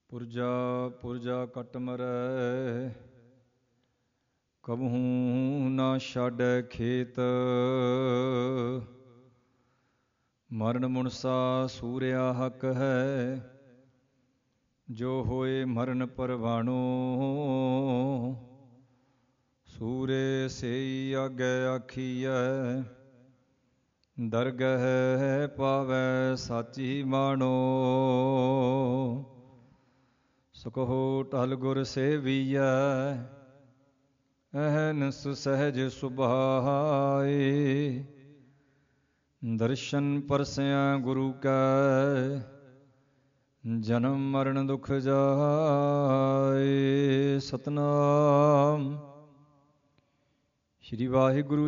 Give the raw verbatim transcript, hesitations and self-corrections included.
ਪੁਰਜਾ ਪੁਰਜਾ ਕਟ ਮਰੈ, ਕਬਹੂ ਨਾ ਛਾਡੈ ਖੇਤ। ਮਰਨ ਮੁਨਸਾ ਸੂਰਿਆ ਹਕ ਹੈ, ਜੋ ਹੋਏ ਮਰਨ ਪਰਵਾਣੋ। ਸੂਰੇ ਸੇਈ ਆਗੇ ਆਖੀਐ, ਦਰਗਹਿ ਪਾਵੈ ਸਾਚੀ ਮਾਣੋ। ਸਕਹੁ ਟਲ ਗੁਰ ਸੇਵੀਐ, ਅਹਨਿਸ ਸਹਿਜ ਸੁਭਾਏ। ਦਰਸ਼ਨ ਪਰਸਿਆ ਗੁਰੂ ਕੈ, ਜਨਮ ਮਰਨ ਦੁਖ ਜਾਏ। ਸਤਨਾਮ। ਸ੍ਰੀ ਵਾਹਿਗੁਰੂ